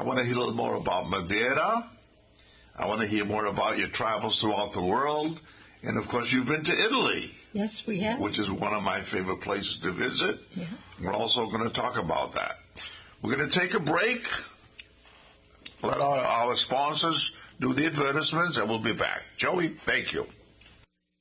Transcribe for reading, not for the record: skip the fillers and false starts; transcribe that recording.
want to hear a little more about Madeira. I want to hear more about your travels throughout the world. And, of course, you've been to Italy. Yes, we have. Which is one of my favorite places to visit. Yeah. We're also going to talk about that. We're going to take a break. Let our sponsors do the advertisements, and we'll be back. Joey, thank you.